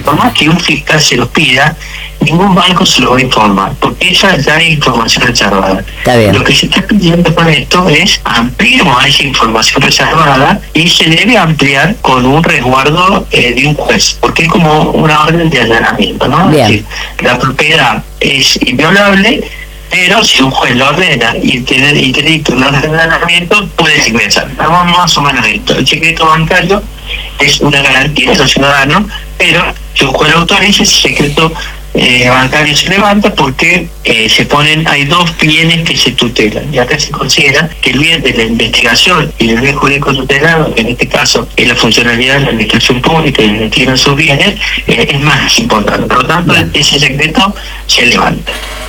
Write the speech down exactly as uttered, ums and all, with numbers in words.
por más que un fiscal se los pida, ningún banco se los va a informar, porque esa ya es información reservada. Está bien. Lo que se está pidiendo con esto es ampliemos a esa información reservada y se debe ampliar con un resguardo eh, de un juez, porque es como una orden de allanamiento, ¿no? Bien. Es decir, la propiedad es inviolable, pero si un juez lo ordena y tiene y tiene un orden de allanamiento, puede ingresar. Vamos más o menos esto. El secreto bancario es una garantía de los ciudadanos, pero si un juez lo autoriza, ese secreto eh, bancario se levanta porque eh, se ponen, hay dos bienes que se tutelan, y acá se considera que el bien de la investigación y el bien jurídico tutelado, que en este caso es la funcionalidad de la administración pública y investigan sus bienes, eh, es más importante. Por lo tanto, ese secreto se levanta.